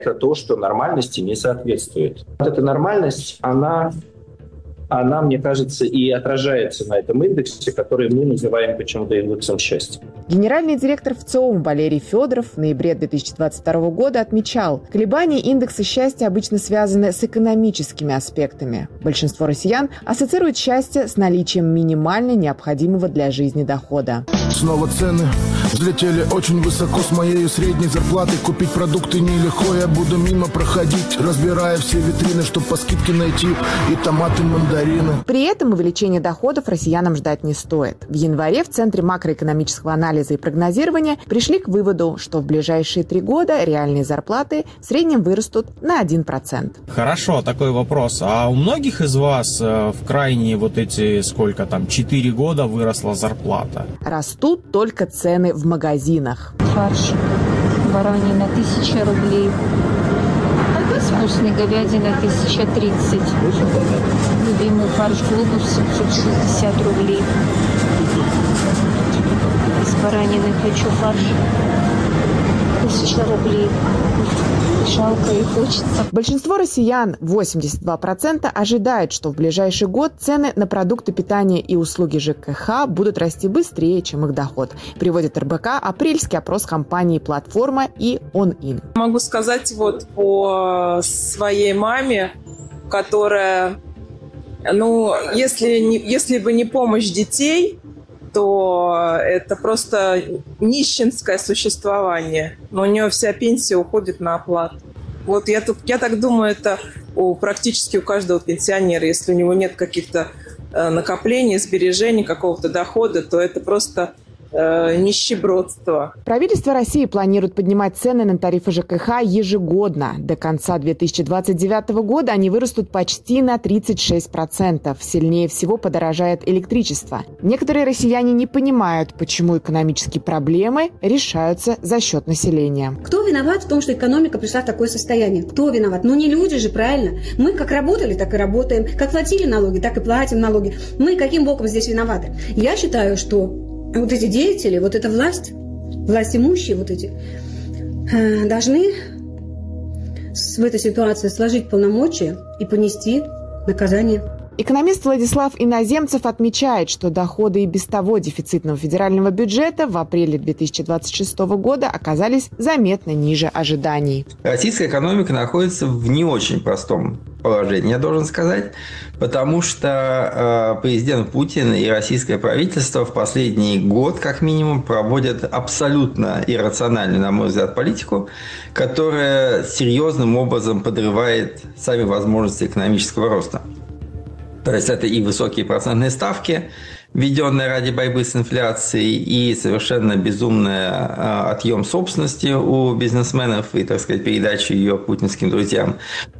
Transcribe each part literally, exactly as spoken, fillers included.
Это то, что нормальности не соответствует. Вот эта нормальность, она, она, мне кажется, и отражается на этом индексе, который мы называем почему-то индексом счастья. Генеральный директор ВЦИОМ Валерий Федоров в ноябре две тысячи двадцать второго года отмечал, колебания индекса счастья обычно связаны с экономическими аспектами. Большинство россиян ассоциируют счастье с наличием минимально необходимого для жизни дохода. Снова цены взлетели очень высоко с моей средней зарплаты. Купить продукты нелегко, я буду мимо проходить, разбирая все витрины, чтобы по скидке найти и томаты, мандарины. При этом увеличение доходов россиянам ждать не стоит. В январе в Центре макроэкономического анализа и прогнозирования пришли к выводу, что в ближайшие три года реальные зарплаты в среднем вырастут на один процент. Хорошо, такой вопрос. А у многих из вас в крайние вот эти, сколько там, четыре года выросла зарплата? Растут только цены в магазинах. Фарш баранина тысяча рублей. Вкусный говядина тысяча тридцать. Любимый фарш глобус семьсот шестьдесят рублей. Из баранины хочу фарш. Тысяча рублей. Жалко и хочется. Большинство россиян, восемьдесят два процента, ожидают, что в ближайший год цены на продукты питания и услуги ЖКХ будут расти быстрее, чем их доход. Приводит эр бэ ка апрельский опрос компании «Платформа» и «Он-Ин». Могу сказать вот по своей маме, которая, ну, если, не, если бы не помощь детей, то это просто нищенское существование. Но у нее вся пенсия уходит на оплату. Вот я, тут, я так думаю, это у, практически у каждого пенсионера. Если у него нет каких-то э, накоплений, сбережений, какого-то дохода, то это просто э, нищебродство. Правительство России планирует поднимать цены на тарифы ЖКХ ежегодно. До конца две тысячи двадцать девятого года они вырастут почти на тридцать шесть процентов. Сильнее всего подорожает электричество. Некоторые россияне не понимают, почему экономические проблемы решаются за счет населения. Кто виноват в том, что экономика пришла в такое состояние? Кто виноват? Ну не люди же, правильно? Мы как работали, так и работаем. Как платили налоги, так и платим налоги. Мы каким боком здесь виноваты? Я считаю, что вот эти деятели, вот эта власть, власть имущие вот эти, э, должны в этой ситуации сложить полномочия и понести наказание. Экономист Владислав Иноземцев отмечает, что доходы и без того дефицитного федерального бюджета в апреле две тысячи двадцать шестого года оказались заметно ниже ожиданий. Российская экономика находится в не очень простом положении, я должен сказать, потому что э, президент Путин и российское правительство в последний год, как минимум, проводят абсолютно иррациональную, на мой взгляд, политику, которая серьезным образом подрывает сами возможности экономического роста. То есть это и высокие процентные ставки, введенные ради борьбы с инфляцией, и совершенно безумный отъем собственности у бизнесменов и, так сказать, передача ее путинским друзьям.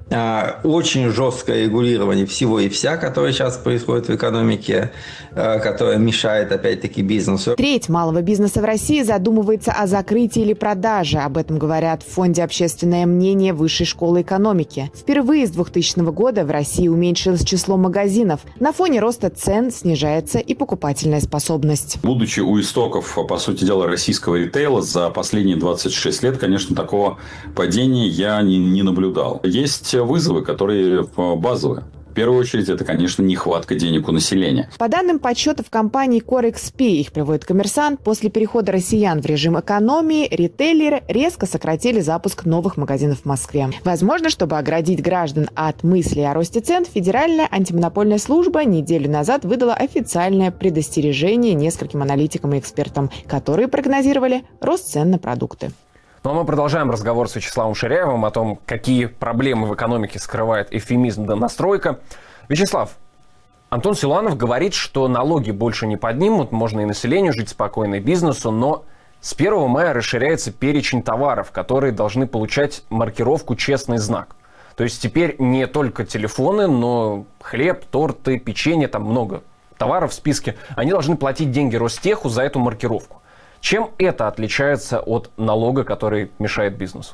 Очень жесткое регулирование всего и вся, которое сейчас происходит в экономике, которое мешает, опять-таки, бизнесу. Треть малого бизнеса в России задумывается о закрытии или продаже. Об этом говорят в Фонде «Общественное мнение» Высшей школы экономики. Впервые с двухтысячного года в России уменьшилось число магазинов. На фоне роста цен снижается и покупательная способность. Будучи у истоков, по сути дела, российского ритейла, за последние двадцать шесть лет, конечно, такого падения я не, не наблюдал. Есть вызовы, которые базовые. В первую очередь, это, конечно, нехватка денег у населения. По данным подсчетов компании Core-икс пи, их приводит «Коммерсант», после перехода россиян в режим экономии, ритейлеры резко сократили запуск новых магазинов в Москве. Возможно, чтобы оградить граждан от мыслей о росте цен, Федеральная антимонопольная служба неделю назад выдала официальное предостережение нескольким аналитикам и экспертам, которые прогнозировали рост цен на продукты. Ну а мы продолжаем разговор с Вячеславом Ширяевым о том, какие проблемы в экономике скрывает эвфемизм «донастройка». Вячеслав, Антон Силуанов говорит, что налоги больше не поднимут, можно и населению жить спокойно, и бизнесу, но с первого мая расширяется перечень товаров, которые должны получать маркировку «Честный знак». То есть теперь не только телефоны, но хлеб, торты, печенье, там много товаров в списке, они должны платить деньги Ростеху за эту маркировку. Чем это отличается от налога, который мешает бизнесу?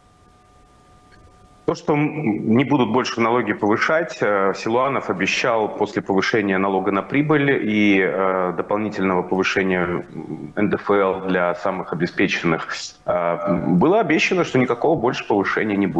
То, что не будут больше налоги повышать, Силуанов обещал после повышения налога на прибыль и э, дополнительного повышения эн дэ эф эл для самых обеспеченных. Э, было обещано, что никакого больше повышения не будет.